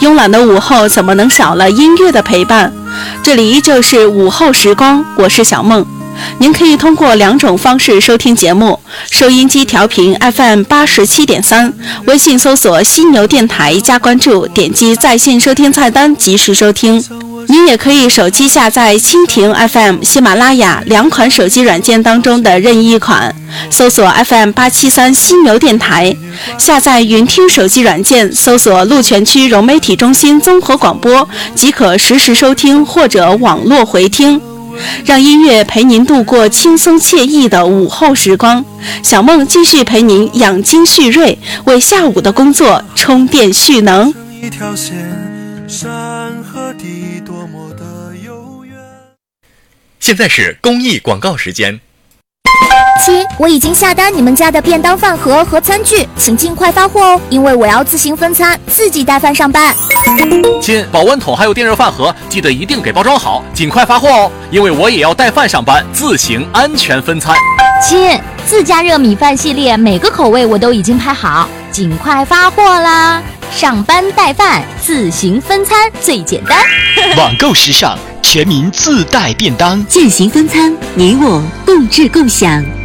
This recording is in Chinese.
慵懒的午后怎么能少了音乐的陪伴？这里依旧是午后时光，我是小梦。您可以通过2种方式收听节目：收音机调频 FM87.3，微信搜索犀牛电台加关注，点击在线收听菜单及时收听。您也可以手机下载蜻蜓 FM、喜马拉雅2款手机软件当中的任意一款，搜索 FM873犀牛电台，下载云听手机软件，搜索鹿泉区融媒体中心综合广播，即可实时收听或者网络回听。让音乐陪您度过轻松惬意的午后时光，小梦继续陪您养精蓄锐，为下午的工作充电蓄能。一条线，山和地多么的悠远。 现在是公益广告时间。 亲，我已经下单你们家的便当饭盒和餐具，请尽快发货哦，因为我要自行分餐，自己带饭上班。 亲，保温桶还有电热饭盒，记得一定给包装好，尽快发货哦，因为我也要带饭上班，自行安全分餐。 亲，自加热米饭系列每个口味我都已经拍好，尽快发货啦！上班带饭，自行分餐最简单。 网购时尚，全民自带便当， 践行分餐，你我共治共享。